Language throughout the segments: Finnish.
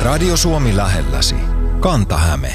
Radio Suomi lähelläsi. Kanta-Häme.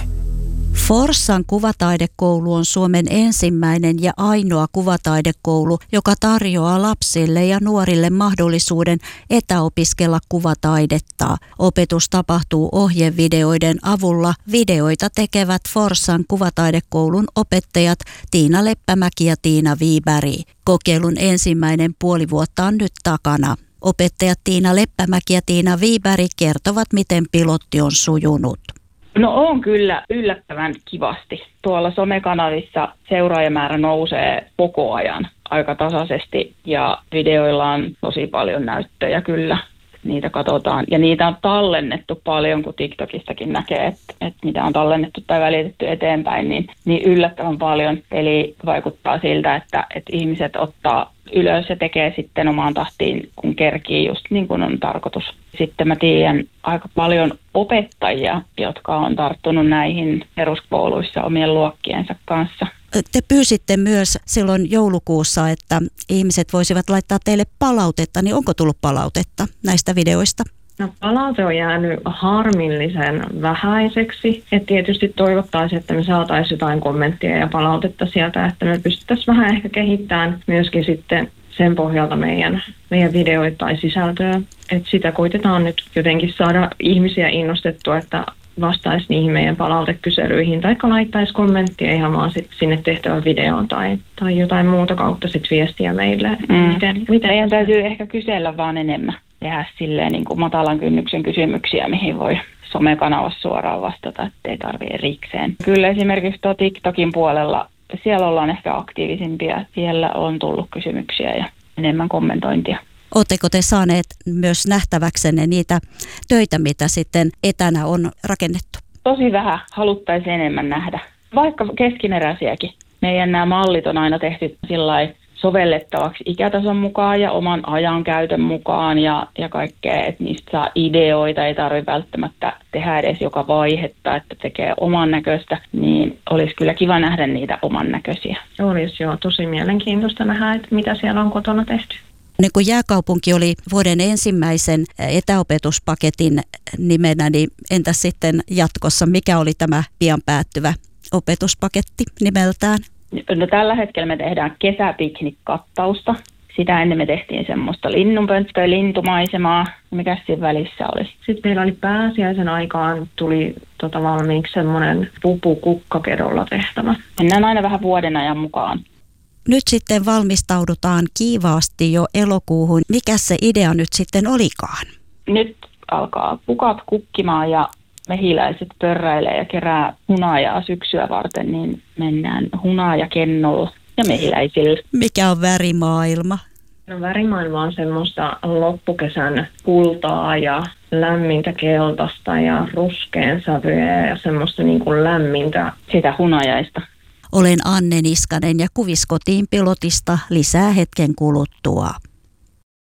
Forssan kuvataidekoulu on Suomen ensimmäinen ja ainoa kuvataidekoulu, joka tarjoaa lapsille ja nuorille mahdollisuuden etäopiskella kuvataidetta. Opetus tapahtuu ohjevideoiden avulla. Videoita tekevät Forssan kuvataidekoulun opettajat Tiina Leppämäki ja Tiina Wiberg. Kokeilun ensimmäinen puoli vuotta on nyt takana. Opettajat Tiina Leppämäki ja Tiina Wiberg kertovat, miten pilotti on sujunut. No on kyllä yllättävän kivasti. Tuolla somekanavissa seuraajamäärä nousee koko ajan aika tasaisesti ja videoilla on tosi paljon näyttöjä kyllä. Niitä katsotaan ja niitä on tallennettu paljon, kun TikTokistakin näkee, että mitä on tallennettu tai välitetty eteenpäin, niin yllättävän paljon. Eli vaikuttaa siltä, että ihmiset ottaa ylös ja tekee sitten omaan tahtiin, kun kerkii just niin kuin on tarkoitus. Sitten mä tiedän aika paljon opettajia, jotka on tarttunut näihin peruskouluissa omien luokkiensa kanssa. Te pyysitte myös silloin joulukuussa, että ihmiset voisivat laittaa teille palautetta, niin onko tullut palautetta näistä videoista? No, palaute on jäänyt harmillisen vähäiseksi. Et tietysti toivottaisiin, että me saataisiin jotain kommenttia ja palautetta sieltä, että me pystyttäisiin vähän ehkä kehittämään myöskin sitten sen pohjalta meidän videoita tai sisältöä. Et sitä koitetaan nyt jotenkin saada ihmisiä innostettua, että vastaisi niihin meidän palautekyselyihin tai laittaisi kommenttia ihan vaan sinne tehtävän videoon tai jotain muuta kautta sitten viestiä meille. Miten meidän täytyy ehkä kysellä vaan enemmän. Tehdä silleen niin kuin matalan kynnyksen kysymyksiä, mihin voi somekanavassa suoraan vastata, ettei tarvitse erikseen. Kyllä esimerkiksi tuo TikTokin puolella, siellä ollaan ehkä aktiivisimpia. Siellä on tullut kysymyksiä ja enemmän kommentointia. Oletteko te saaneet myös nähtäväksenne niitä töitä, mitä sitten etänä on rakennettu? Tosi vähän, haluttaisiin enemmän nähdä. Vaikka keskineräisiäkin. Meidän nämä mallit on aina tehty sillai sovellettavaksi ikätason mukaan ja oman ajankäytön mukaan ja kaikkea, että niistä saa ideoita, ei tarvitse välttämättä tehdä edes joka vaihetta, että tekee oman näköistä, niin olisi kyllä kiva nähdä niitä oman näköisiä. Olisi jo tosi mielenkiintoista nähdä, että mitä siellä on kotona tehty. Niin kun Jääkaupunki oli vuoden ensimmäisen etäopetuspaketin nimenä, niin entäs sitten jatkossa, mikä oli tämä pian päättyvä opetuspaketti nimeltään? No tällä hetkellä me tehdään kesäpiknikkattausta. Sitä ennen me tehtiin semmoista linnunpönttöä, lintumaisemaa. Mikä siinä välissä olisi? Sitten meillä oli pääsiäisen aikaan tuli valmiiksi semmoinen pupu kukkakedolla tehtävä. Mennään aina vähän vuoden ajan mukaan. Nyt sitten valmistaudutaan kiivaasti jo elokuuhun. Mikä se idea nyt sitten olikaan? Nyt alkaa pukat kukkimaan ja mehiläiset pörräilee ja kerää hunajaa syksyä varten, niin mennään hunaajakennolla ja mehiläisillä. Mikä on värimaailma? No, värimaailma on semmoista loppukesän kultaa ja lämmintä keltaista ja ruskean sävyä ja semmoista niin kuin lämmintä sitä hunajaista. Olen Anne Niskanen ja Kuviskotiin pilotista lisää hetken kuluttua.